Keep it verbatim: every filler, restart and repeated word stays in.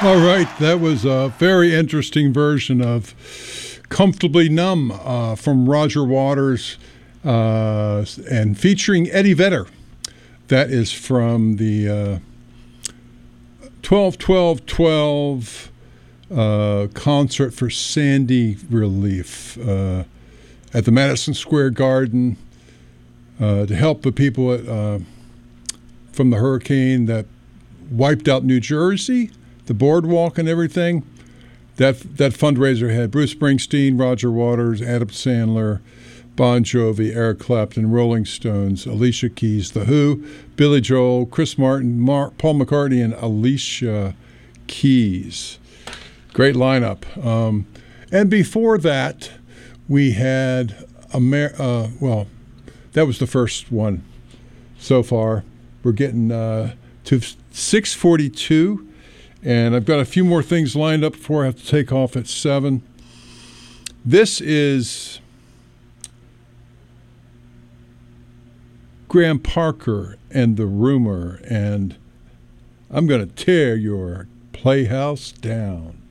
All right, that was a very interesting version of Comfortably Numb uh, from Roger Waters uh, and featuring Eddie Vedder. That is from the uh, twelve twelve twelve uh, concert for Sandy Relief uh, at the Madison Square Garden uh, to help the people at, uh, from the hurricane that wiped out New Jersey, the boardwalk and everything. That that fundraiser had Bruce Springsteen, Roger Waters, Adam Sandler, Bon Jovi, Eric Clapton, Rolling Stones, Alicia Keys, The Who, Billy Joel, Chris Martin, Mar- Paul McCartney, and Alicia Keys. Great lineup. Um, and before that, we had, Amer- uh, well, that was the first one so far. We're getting uh, to six forty-two. And I've got a few more things lined up before I have to take off at seven. This is Graham Parker and the Rumor, and I'm going to tear your playhouse down.